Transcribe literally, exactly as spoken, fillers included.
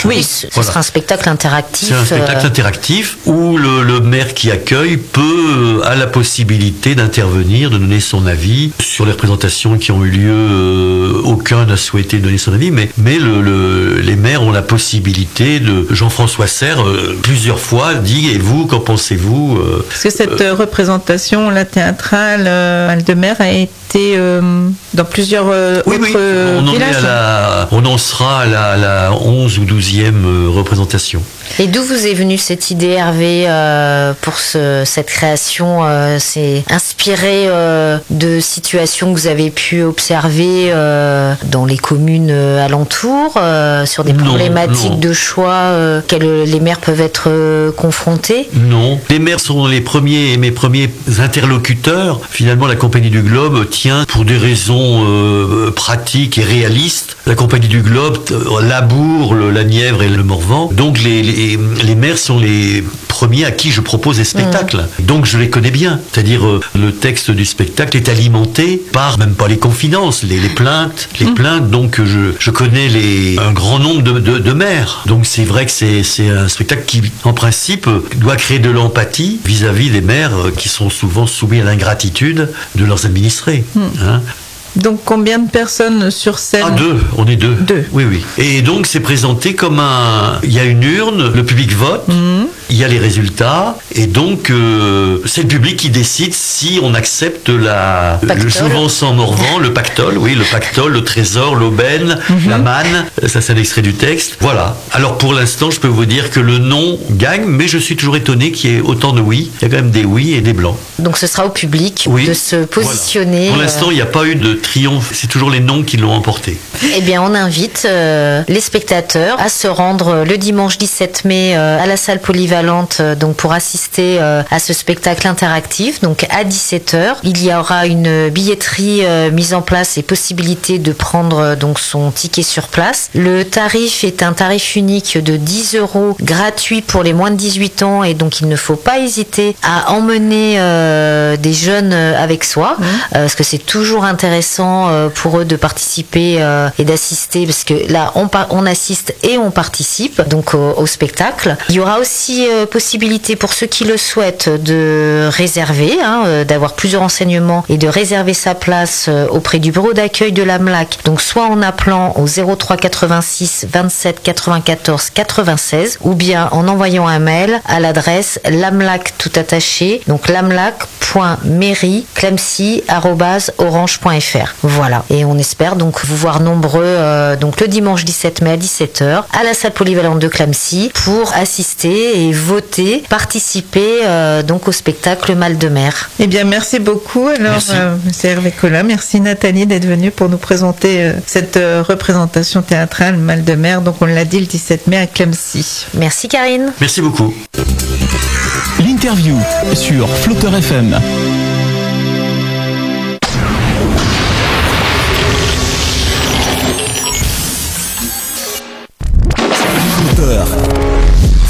Oui, ce voilà. sera un spectacle interactif. C'est un spectacle euh... interactif où le, le maire qui accueille peut, a la possibilité d'intervenir, de donner son avis sur les représentations qui ont eu lieu. Euh, aucun n'a souhaité donner son avis, mais, mais le, le, les maires ont la possibilité de... Jean-François Serre, euh, plusieurs fois, dit « Et vous, qu'en pensez-vous euh, ?» Parce que cette euh, représentation, la théâtrale, euh, Mal de Mer, a été euh, dans plusieurs euh, oui, autres oui. On en villages. Est à la, on en sera à la, la onze ou douzième représentation. Et d'où vous est venue cette idée, Hervé, euh, pour ce, cette création euh, C'est inspiré euh, de situations que vous avez pu observer euh, dans les communes euh, alentours, euh, sur des non, problématiques non. de choix euh, auxquelles les maires peuvent être euh, confrontés? Non. Les maires sont les premiers et mes premiers interlocuteurs. Finalement, la Compagnie du Globe tient, pour des raisons euh, pratiques et réalistes, la Compagnie du Globe, Labour, le, la Nièvre et le Morvan. Donc les, les, les maires sont les premiers à qui je propose des spectacles. Mmh. Donc je les connais bien. C'est-à-dire euh, le texte du spectacle est alimenté par, même pas les confidences, les, les plaintes. Les mmh. plaintes, donc je, je connais les, un grand nombre de, de, de maires. Donc c'est vrai que c'est, c'est un spectacle qui, en principe, doit créer de l'empathie vis-à-vis des maires qui sont souvent soumis à l'ingratitude de leurs administrés. Mmh. Hein. Donc combien de personnes sur scène? Ah, deux, on est deux. Deux. Oui, oui. Et donc c'est présenté comme un... Il y a une urne, le public vote, mmh. il y a les résultats, et donc euh, c'est le public qui décide si on accepte la... Pactole. Le jouvence en Morvan, le pactole, oui, le pactole, le trésor, l'aubaine, mmh. la manne, ça c'est un extrait du texte. Voilà. Alors pour l'instant, je peux vous dire que le non gagne, mais je suis toujours étonné qu'il y ait autant de oui. Il y a quand même des oui et des blancs. Donc ce sera au public oui. de se positionner. Voilà. Pour l'instant, il n'y a pas eu de triomphe, c'est toujours les noms qui l'ont emporté. Eh bien, on invite euh, les spectateurs à se rendre le dimanche dix-sept mai euh, à la salle polyvalente euh, donc pour assister euh, à ce spectacle interactif. Donc à dix-sept heures, il y aura une billetterie euh, mise en place et possibilité de prendre euh, donc son ticket sur place. Le tarif est un tarif unique de dix euros, gratuit pour les moins de dix-huit ans, et donc il ne faut pas hésiter à emmener euh, des jeunes avec soi, mmh. euh, parce que c'est toujours intéressant pour eux de participer euh, et d'assister, parce que là on, par- on assiste et on participe donc au, au spectacle. Il y aura aussi euh, possibilité pour ceux qui le souhaitent de réserver, hein, euh, d'avoir plusieurs renseignements et de réserver sa place euh, auprès du bureau d'accueil de l'AMLAC, donc soit en appelant au zéro trois quatre-vingt-six vingt-sept quatre-vingt-quatorze quatre-vingt-seize, ou bien en envoyant un mail à l'adresse lamlac tout attaché, donc lamlac point mairie clemcy arobase orange point f r. Voilà, et on espère donc vous voir nombreux euh, donc le dimanche dix-sept mai à dix-sept heures à la salle polyvalente de Clamcy pour assister et voter, participer euh, donc au spectacle Mal de Mer. Eh bien, merci beaucoup. Alors, merci. Euh, monsieur Hervé Collin, merci Nathalie d'être venue pour nous présenter euh, cette euh, représentation théâtrale Mal de Mer. Donc, on l'a dit, le dix-sept mai à Clamcy. Merci Karine. Merci beaucoup. L'interview sur Flotter F M.